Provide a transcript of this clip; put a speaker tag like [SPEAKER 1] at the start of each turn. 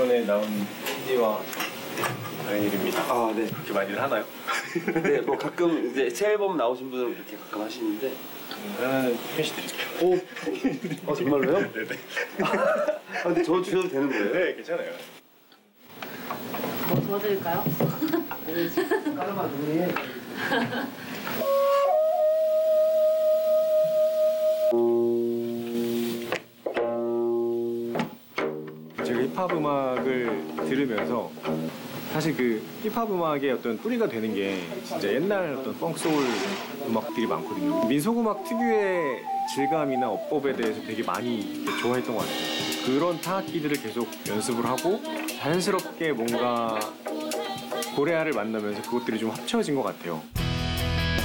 [SPEAKER 1] 이번에 나온 CD와 바이닐입니다.
[SPEAKER 2] 아, 네.
[SPEAKER 1] 그렇게 많이들 하나요?
[SPEAKER 2] 네, 뭐 가끔 이제 새 앨범 나오신 분은 그렇게 가끔 하시는데.
[SPEAKER 1] 하나는 표시 드릴게요.
[SPEAKER 2] 오, 정말로요?
[SPEAKER 1] 네네.
[SPEAKER 2] 아, 근데 저 주셔도 되는 거예요?
[SPEAKER 1] 네, 괜찮아요.
[SPEAKER 3] 뭐 도와드릴까요?
[SPEAKER 2] 까르마 누구니?
[SPEAKER 1] 제가 힙합 음악을 들으면서 사실 그 힙합 음악의 어떤 뿌리가 되는 게 진짜 옛날 어떤 펑크 소울 음악들이 많거든요. 민속 음악 특유의 질감이나 어법에 대해서 되게 많이 좋아했던 것 같아요. 그런 타악기들을 계속 연습을 하고 자연스럽게 뭔가 고레아를 만나면서 그것들이 좀 합쳐진 것 같아요.